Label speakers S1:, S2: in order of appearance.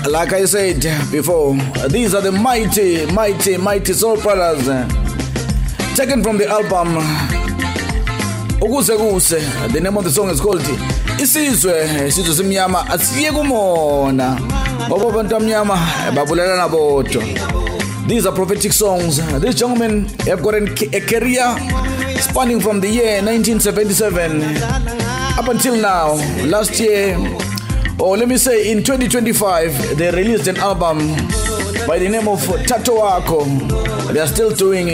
S1: Like I said before, these are the mighty Soul Brothers, taken from the album Ukuze Kuse. The name of the song is called Isizwe Simnyama Asiye Kumona. Ngoba abantu amnyama babulelana bodwa. These are prophetic songs. These gentlemen have got a career spanning from the year 1977 up until now. Last year, or let me say in 2025, they released an album by the name of Tato Wako. They are still doing